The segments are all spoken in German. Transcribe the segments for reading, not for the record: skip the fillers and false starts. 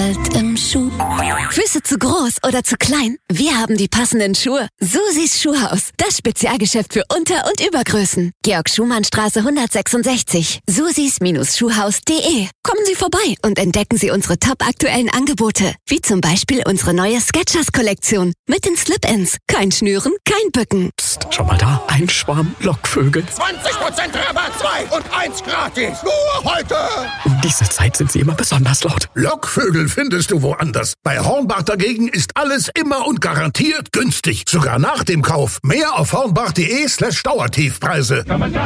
Halt im Schuh. Füße zu groß oder zu klein? Wir haben die passenden Schuhe. Susis Schuhhaus. Das Spezialgeschäft für Unter- und Übergrößen. Georg-Schumann-Straße 166. Susis-Schuhhaus.de. Kommen Sie vorbei und entdecken Sie unsere top-aktuellen Angebote. Wie zum Beispiel unsere neue Skechers-Kollektion. Mit den Slip-Ins. Kein Schnüren, kein Bücken. Psst, schau mal da. Ein Schwarm Lockvögel. 20% Rabatt, 2 und 1 gratis. Nur heute. Um diese Zeit sind sie immer besonders laut. Lockvögel findest du woanders. Bei Hornbach dagegen ist alles immer und garantiert günstig. Sogar nach dem Kauf. Mehr auf hornbach.de/Dauertiefpreise.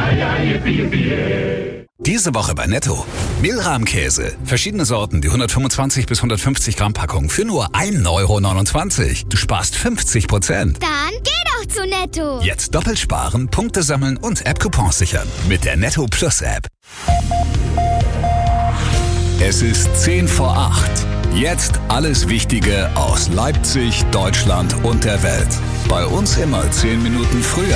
Diese Woche bei Netto. Milrahmkäse. Verschiedene Sorten, die 125 bis 150 Gramm Packung für nur 1,29 €. Du sparst 50%. Dann geh doch zu Netto. Jetzt doppelt sparen, Punkte sammeln und App-Coupons sichern. Mit der Netto Plus App. Es ist 10 vor 8. Jetzt alles Wichtige aus Leipzig, Deutschland und der Welt. Bei uns immer 10 Minuten früher.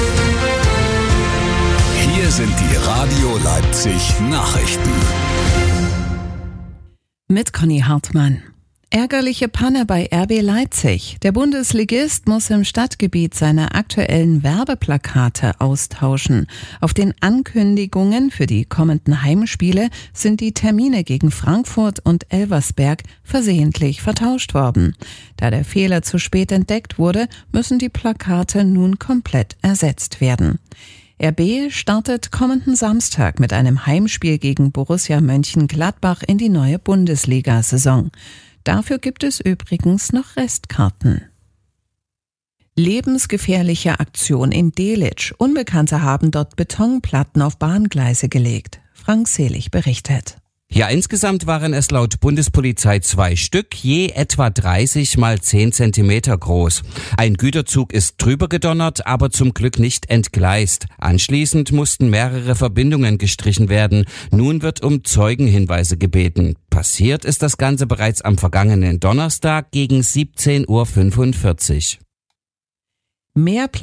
Hier sind die Radio Leipzig Nachrichten. Mit Conny Hartmann. Ärgerliche Panne bei RB Leipzig. Der Bundesligist muss im Stadtgebiet seine aktuellen Werbeplakate austauschen. Auf den Ankündigungen für die kommenden Heimspiele sind die Termine gegen Frankfurt und Elversberg versehentlich vertauscht worden. Da der Fehler zu spät entdeckt wurde, müssen die Plakate nun komplett ersetzt werden. RB startet kommenden Samstag mit einem Heimspiel gegen Borussia Mönchengladbach in die neue Bundesliga-Saison. Dafür gibt es übrigens noch Restkarten. Lebensgefährliche Aktion in Delitzsch. Unbekannte haben dort Betonplatten auf Bahngleise gelegt. Frank Selig berichtet. Ja, insgesamt waren es laut Bundespolizei 2 Stück, je etwa 30 mal 10 Zentimeter groß. Ein Güterzug ist drüber gedonnert, aber zum Glück nicht entgleist. Anschließend mussten mehrere Verbindungen gestrichen werden. Nun wird um Zeugenhinweise gebeten. Passiert ist das Ganze bereits am vergangenen Donnerstag gegen 17:45 Uhr.